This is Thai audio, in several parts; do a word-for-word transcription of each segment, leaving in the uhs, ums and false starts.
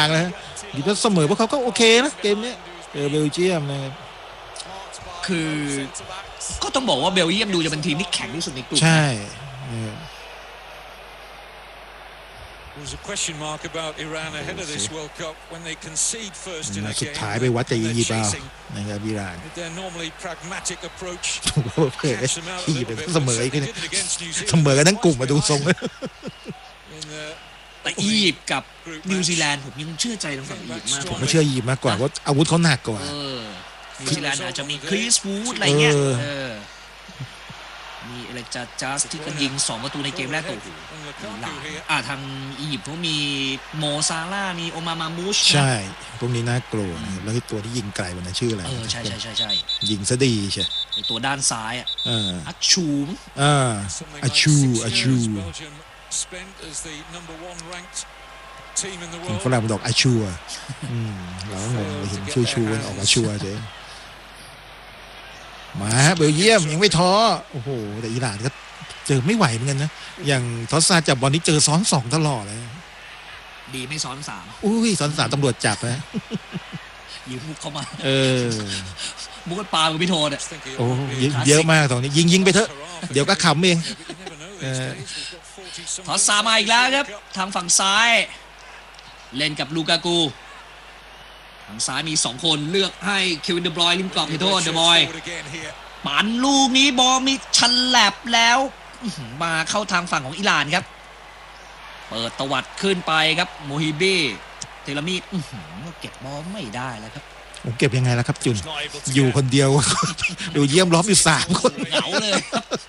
างแล้วดีว่าเสมอพวกเขาก็โอเคนะเกมนี้เจอเบลเยียมนะครับคือก็ต้องบอกว่าเบลเยียมดูจะเป็นทีมที่แข็งที่สุดในกลุ่มใช่สุดท้ายไปวัดกับอียิปต์เอานะครับอิหร่านถูกเพื่ออียิปต์เสมอกันเสมอกันทั้งกลุ่มมาดูทรงแต่อียิปต์กับนิวซีแลนด์ผมยังเชื่อใจทางฝั่งอียิปต์มากผมก็เชื่ออียิปต์มากกว่าเพราะอาวุธเขาหนักกว่านิวซีแลนด์อาจจะมีคริสวูดอะไรเงี้ยมีอะไรจัดจัสที่ก็ยิงสองประตูในเกมแรกตัวหลังอ่าทางอียิปต์เขามีโมซาล่ามีโอมามามูชใช่พวกนี้น่ากลัวแล้วที่ตัวที่ยิงไกลวันนั้นชื่ออะไรเออใช่ใช่ใช่ใช่ยิงซะดีใช่ในตัวด้านซ้ายอ่ะอัชชูมอ่าอัชชูอัชชูฝรั่งมันดอกอัชชูอ่ะอืมเรางงเห็นชูชูมันออกอัชชูอ่ะเจ๊มาเบลเยียมยังไม่ท้อโอ้โหแต่อิหร่านก็เจอไม่ไหวเหมือนกันนะอย่างทอสซาจับบอลนี้เจอซ้อนสองตลอดเลยดีไม่ซ้อนสามอุ้ยซ้อนสามตำรวจจับนะยิงมุกเข้ามาเออมุกปลากับพี่โทเนี่ยโอ้เยอะมากตรงนี้ยิงยิงไปเถอะเดี๋ยวก็ขำเองทอสซามาอีกแล้วครับทางฝั่งซ้ายเล่นกับลูกากูทางซ้ายมีสองคนเลือกให้เควินเดบรอยน์ริมกรอบให้โทษเดบรอยน์ปั่นลูกนี้บอลมีชันแลบแล้วมาเข้าทางฝั่งของอิหร่านครับเปิดตวัดขึ้นไปครับโมฮิบีเทลามีดเก็บบอลไม่ได้แล้วครับผมเก็บยังไงล่ะครับจุนอยู่คนเดียวดูเยี่ยมล้อมอยู่สามคนเหงาเลย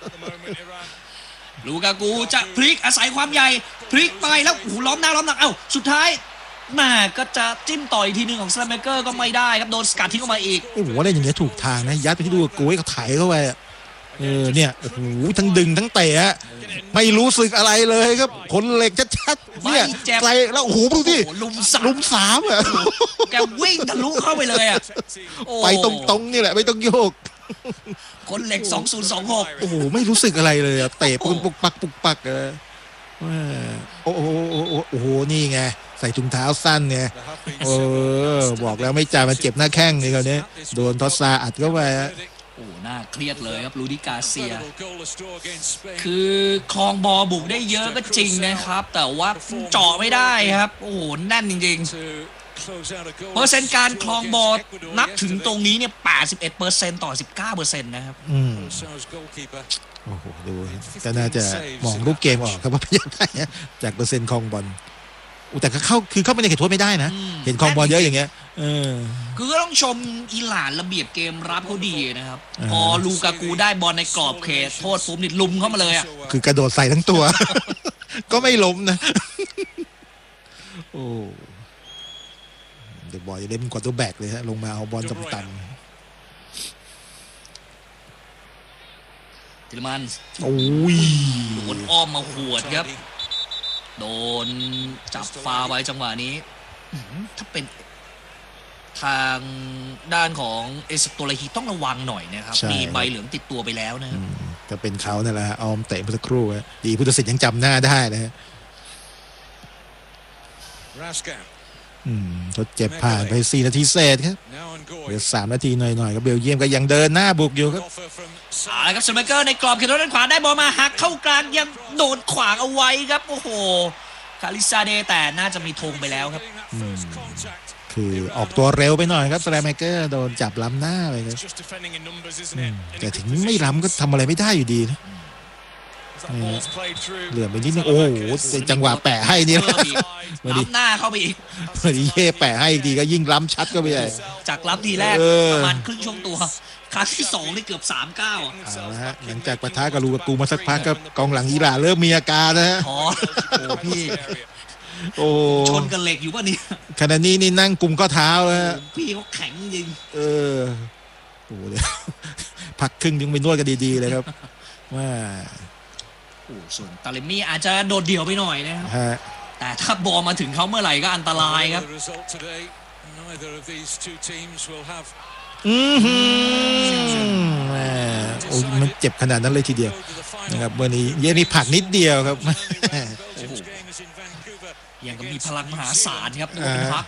ลูกากูจะพลิกอาศัยความใหญ่พลิกไปแล้วโอ้โหล้อมหน้าล้อมหลังเอ้าสุดท้ายน่าก็จะจิ้มต่อยทีนึงของสแลมเมเกอร์ก็ไม่ได้ครับโดนสกัดทิ้งออกมาอีกโอ้โหอะไรอย่างเงี้ยถูกทางนะยัดไปที่ลูกากูให้เขาไถเข้าไปเออเนี่ยโอ้โหทั้งดึงทั้งเตะไม่รู้สึกอะไรเลยครับขนเหล็กชัดๆเนี่ยใส่แล้วโอ้โหดูดิลุมสามลุมสามอ่ะแกวิ่งทะลุเข้าไปเลยอ่ะไปตรงๆนี่แหละไม่ต้องโยกคนเหล็กสองศูนย์สองหกโอ้โหไม่รู้สึกอะไรเลยเตะปุกปุกปักปุกปักเออโอ้โหโอ้โหนี่ไงใส่ถุงเท้าสั้นไงเออบอกแล้วไม่จ่ายมันเจ็บหน้าแข้งนี่เขาเนี่ยโดนทอสซาอัดเข้าไปโอ้น่าเครียดเลยครับลูดิกาเซียคือคลองบอลบุกได้เยอะก็จริงนะครับแต่ว่าเจาะไม่ได้ครับโอ้โหแน่นจริงๆเปอร์เซ็นต์การคลองบอลนับถึงตรงนี้เนี่ย แปดสิบเอ็ดเปอร์เซ็นต์ ต่อ สิบเก้าเปอร์เซ็นต์ นะครับอืมโอ้โหดูก็น่าจะมองรูปเกมออกครับว่าเป็นยังไงจากเปอร์เซ็นต์คลองบอลแต่เข้าคือเข้าไปในเขตโทษไม่ได้นะเห็นคลองบอลเยอะอย่างเงี้ยเออคือก็ต้องชมอิหร่านระเบียบเกมรับเขาดีนะครับพอลูกากูได้บอลในกรอบเขตโทษปุ๊บนี่ลุมเข้ามาเลยอ่ะคือกระโดดใส่ทั้งตัวก็ไม่ล้มนะโอ้เดี๋ยวบอลจะเล่นกว่าตัวแบกเลยฮะลงมาเอาบอลต่ำๆทิลมันโอ้ยโดนอ้อมมาหวดครับโดนจับฟาไว้จังหวะนี้ถ้าเป็นทางด้านของเอสโตลาฮีต้องระวังหน่อยนะครับมีใบเหลืองติดตัวไปแล้วนะจะเป็นเขานั่นแหละออมเตะเมื่อสักครู่ดีพุทธศิษย์ยังจำหน้าได้นะฮะทดเจ็บผ่านไปสี่นาทีเศษครับเหลือสามนาทีหน่อยๆก็เบลเยียมก็ยังเดินหน้าบุกอยู่ครับอ่าครับสเมเกอร์ในกรอบเขตโทษด้านขวาได้บอลมาหักเข้ากลางยังโดนขวางเอาไว้ครับโอ้โหคาริซาเดแต่น่าจะมีธงไปแล้วครับคือออกตัวเร็วไปหน่อยครับสแลมเมเกอร์โดนจับล้ำหน้าไปครับแต่ถึงไม่ล้ำก็ทำอะไรไม่ได้อยู่ดีนะเหลือไปนิดนึงโอ้โหจังหวะแปะให้เนี่ยล้ำหน้าเข้าไปอีกพอดีเย่แปะให้อีกทีก็ยิ่งล้ำชัดก็ไปใหญ่จากล้ำทีแรกประมาณครึ่งช่วงตัวครั้งที่สองนี่เกือบสามเก้าเอาละฮะหลังจากปะทะกับลูกากูมาสักพักก็กองหลังอิหร่านเริ่มมีอาการนะฮะอ๋อโอ้พี่โอ้ชนกันเหล็กอยู่ป่ะเนี่ยขณะนี้นี่นั่งกุมข้อเท้าแล้วพี่เขาแข็งจริงเออโอ้เดี๋ยวพักครึ่งนึงไปนวดกันดีๆเลยครับว่าโอ้ส่วนตาเลมี่อาจจะโดดเดี่ยวไปหน่อยนะครับแต่ถ้าบอลมาถึงเขาเมื่อไหร่ก็อันตรายครับอืมโอ้มันเจ็บขนาดนั้นเลยทีเดียวนะครับวันนี้เยนี่ผักนิดเดียวครับยังก็มีพลังมหาศาลครับดูเป็นพัก